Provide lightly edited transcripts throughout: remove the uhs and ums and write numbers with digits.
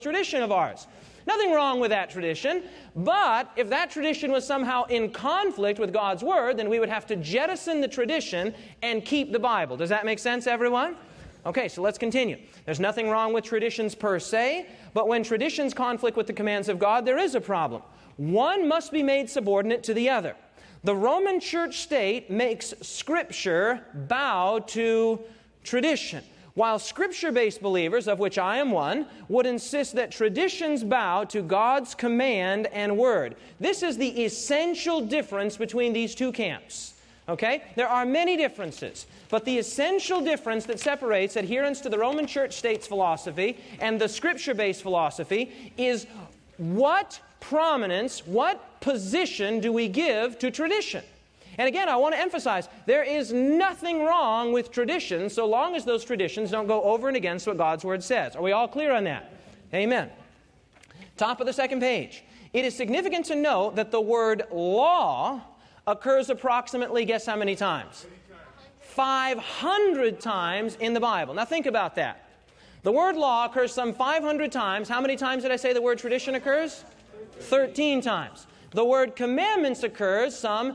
tradition of ours. Nothing wrong with that tradition, but if that tradition was somehow in conflict with God's Word, then we would have to jettison the tradition and keep the Bible. Does that make sense, everyone? Okay, so let's continue. There's nothing wrong with traditions per se, but when traditions conflict with the commands of God, there is a problem. One must be made subordinate to the other. The Roman Church state makes Scripture bow to tradition, while Scripture-based believers, of which I am one, would insist that traditions bow to God's command and Word. This is the essential difference between these two camps. Okay? There are many differences, but the essential difference that separates adherence to the Roman Church state's philosophy and the Scripture-based philosophy is what prominence, what position do we give to tradition? And again, I want to emphasize, there is nothing wrong with traditions so long as those traditions don't go over and against what God's Word says. Are we all clear on that? Amen. Top of the second page. It is significant to note that the word law occurs approximately, guess how many times? 500 times in the Bible. Now think about that. The word law occurs some 500 times. How many times did I say the word tradition occurs? 13 times. The word commandments occurs some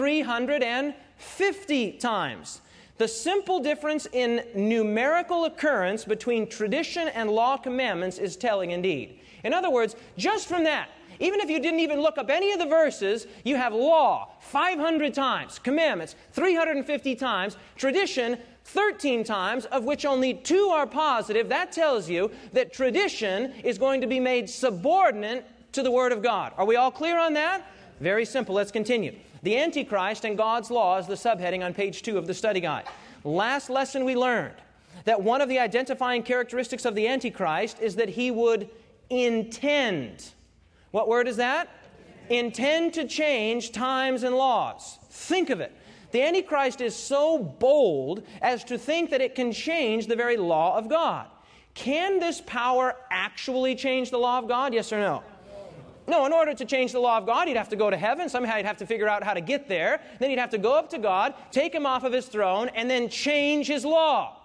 350 times. The simple difference in numerical occurrence between tradition and law commandments is telling indeed. In other words, just from that, even if you didn't even look up any of the verses, you have law 500 times, commandments 350 times, tradition 13 times, of which only 2 are positive. That tells you that tradition is going to be made subordinate to the Word of God. Are we all clear on that? Very simple. Let's continue. The Antichrist and God's law is the subheading on page 2 of the study guide. Last lesson we learned that one of the identifying characteristics of the Antichrist is that he would intend. What word is that? Intend to change times and laws. Think of it. The Antichrist is so bold as to think that it can change the very law of God. Can this power actually change the law of God? Yes or no? No, in order to change the law of God, he'd have to go to heaven. Somehow he'd have to figure out how to get there. Then he'd have to go up to God, take him off of his throne, and then change his law.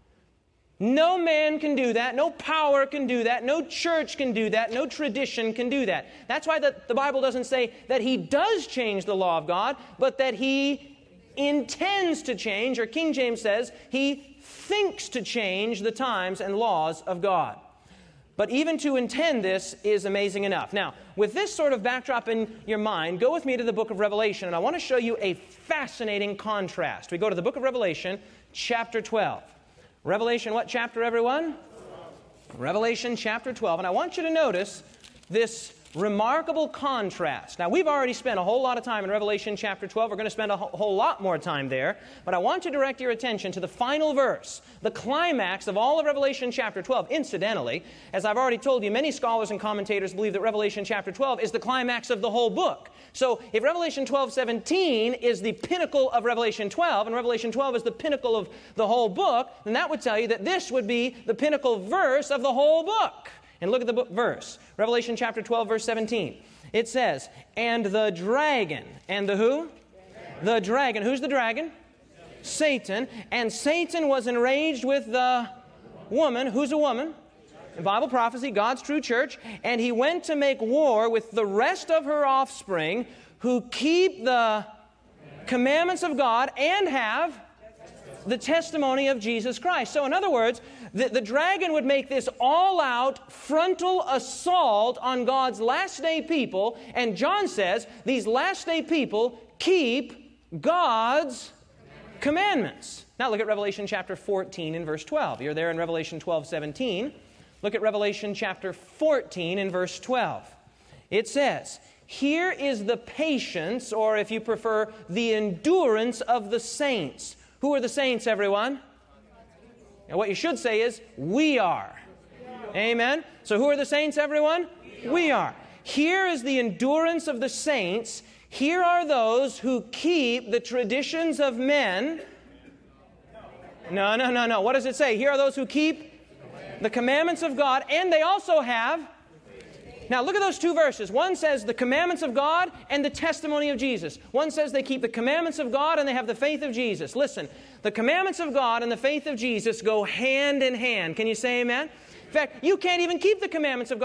No man can do that. No power can do that. No church can do that. No tradition can do that. That's why the Bible doesn't say that he does change the law of God, but that he intends to change, or King James says, he thinks to change the times and laws of God. But even to intend this is amazing enough. Now, with this sort of backdrop in your mind, go with me to the book of Revelation, and I want to show you a fascinating contrast. We go to the book of Revelation, chapter 12. Revelation, what chapter, everyone? 12. Revelation, chapter 12. And I want you to notice this remarkable contrast. Now, we've already spent a whole lot of time in Revelation chapter 12. We're going to spend a whole lot more time there. But I want to direct your attention to the final verse, the climax of all of Revelation chapter 12. Incidentally, as I've already told you, many scholars and commentators believe that Revelation chapter 12 is the climax of the whole book. So if Revelation 12:17 is the pinnacle of Revelation 12, and Revelation 12 is the pinnacle of the whole book, then that would tell you that this would be the pinnacle verse of the whole book. And look at the verse. Revelation chapter 12, verse 17. It says, and the dragon. And the who? The dragon. Who's the dragon? Satan. And Satan was enraged with the woman. Who's a woman? In Bible prophecy, God's true church. And he went to make war with the rest of her offspring who keep the commandments of God and have the testimony of Jesus Christ. So in other words, the dragon would make this all-out frontal assault on God's last-day people. And John says these last-day people keep God's commandments. Now look at Revelation chapter 14 and verse 12. You're there in Revelation 12:17. Look at Revelation chapter 14 and verse 12. It says, here is the patience, or if you prefer, the endurance of the saints. Who are the saints, everyone? And what you should say is, we are. Amen? So who are the saints, everyone? We are. Here is the endurance of the saints. Here are those who keep the traditions of men. No. What does it say? Here are those who keep the commandments of God, and they also have. Now look at those two verses. One says the commandments of God and the testimony of Jesus. One says they keep the commandments of God and they have the faith of Jesus. Listen, the commandments of God and the faith of Jesus go hand in hand. Can you say amen? In fact, you can't even keep the commandments of God.